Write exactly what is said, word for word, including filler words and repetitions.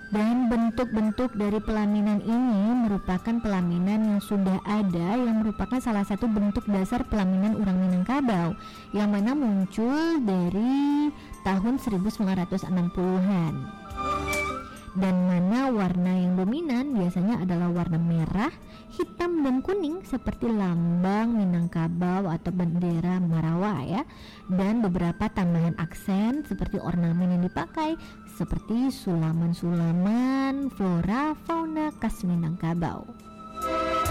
Dan bentuk-bentuk dari pelaminan ini merupakan pelaminan yang sudah ada, yang merupakan salah satu bentuk dasar pelaminan orang Minangkabau yang mana muncul dari tahun seribu sembilan ratus enam puluhan, dan mana warna yang dominan biasanya adalah warna merah, hitam, dan kuning seperti lambang Minangkabau atau bendera Marawa ya, dan beberapa tambahan aksen seperti ornamen yang dipakai seperti sulaman-sulaman flora fauna khas Minangkabau.